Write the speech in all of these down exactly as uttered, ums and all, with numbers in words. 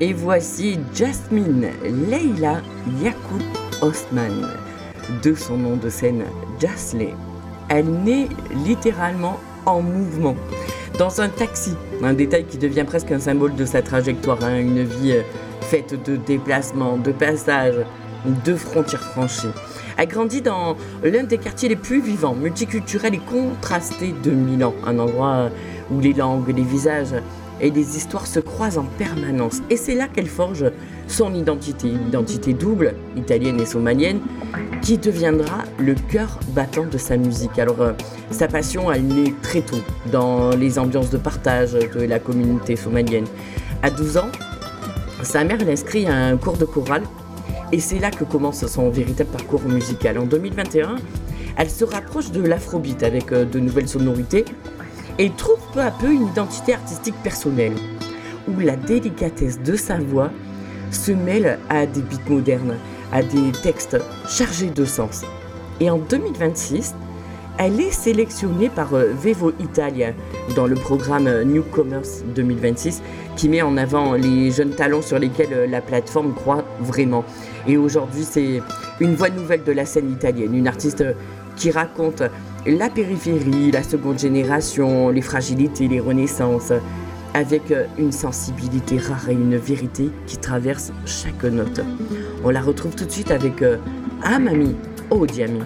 Et voici Jasmine Leila Yacoub Osman, de son nom de scène Jasley. Elle naît littéralement en mouvement, dans un taxi, un détail qui devient presque un symbole de sa trajectoire, hein, une vie faite de déplacements, de passages, de frontières franchies. Elle grandit dans l'un des quartiers les plus vivants, multiculturels et contrastés de Milan, un endroit où les langues, les visages et les histoires se croisent en permanence. Et c'est là qu'elle forge son identité, une identité double, italienne et somalienne, qui deviendra le cœur battant de sa musique. Alors, euh, sa passion, elle naît très tôt, dans les ambiances de partage de la communauté somalienne. À douze ans, sa mère l'inscrit à un cours de chorale, et c'est là que commence son véritable parcours musical. En deux mille vingt et un, elle se rapproche de l'afrobeat avec euh, de nouvelles sonorités, et trouve peu à peu une identité artistique personnelle, où la délicatesse de sa voix se mêle à des beats modernes, à des textes chargés de sens. Et en deux mille vingt-six, elle est sélectionnée par Vevo Italia dans le programme Newcomers deux mille vingt-six, qui met en avant les jeunes talents sur lesquels la plateforme croit vraiment. Et aujourd'hui, c'est une voix nouvelle de la scène italienne, une artiste qui raconte la périphérie, la seconde génération, les fragilités, les renaissances, avec une sensibilité rare et une vérité qui traverse chaque note. On la retrouve tout de suite avec euh, Ah Mami, Oh Diami.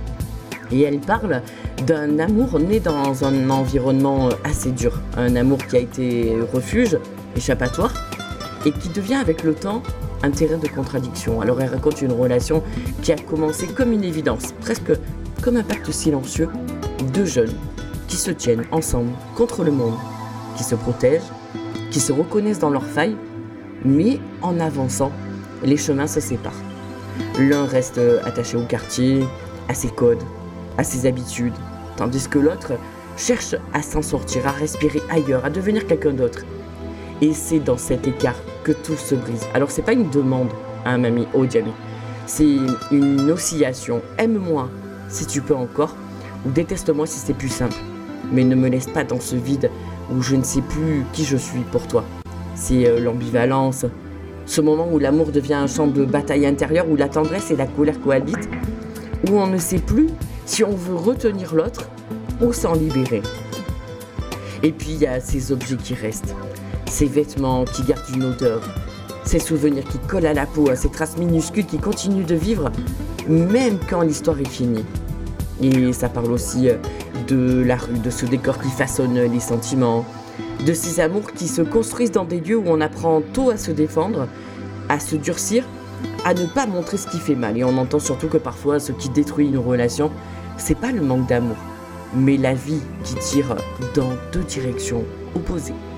Et elle parle d'un amour né dans un environnement assez dur, un amour qui a été refuge, échappatoire, et qui devient avec le temps un terrain de contradiction. Alors elle raconte une relation qui a commencé comme une évidence, presque comme un pacte silencieux, deux jeunes qui se tiennent ensemble contre le monde, qui se protègent, qui se reconnaissent dans leurs failles, mais en avançant, les chemins se séparent. L'un reste attaché au quartier, à ses codes, à ses habitudes, tandis que l'autre cherche à s'en sortir, à respirer ailleurs, à devenir quelqu'un d'autre. Et c'est dans cet écart que tout se brise. Alors c'est pas une demande à un Mami Oh Diami, c'est une oscillation. Aime-moi si tu peux encore, ou déteste-moi si c'est plus simple. Mais ne me laisse pas dans ce vide où je ne sais plus qui je suis pour toi. C'est euh, l'ambivalence, ce moment où l'amour devient un champ de bataille intérieure, où la tendresse et la colère cohabitent, où on ne sait plus si on veut retenir l'autre ou s'en libérer. Et puis il y a ces objets qui restent, ces vêtements qui gardent une odeur, ces souvenirs qui collent à la peau, ces traces minuscules qui continuent de vivre même quand l'histoire est finie. Et ça parle aussi de la rue, de ce décor qui façonne les sentiments, de ces amours qui se construisent dans des lieux où on apprend tôt à se défendre, à se durcir, à ne pas montrer ce qui fait mal. Et on entend surtout que parfois ce qui détruit une relation, c'est pas le manque d'amour, mais la vie qui tire dans deux directions opposées.